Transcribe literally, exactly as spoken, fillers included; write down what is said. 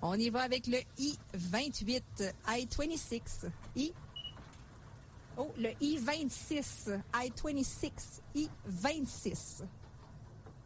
On y va avec le I vingt-huit, I vingt-six, I. Oh, le I vingt-six, I vingt-six, I vingt-six.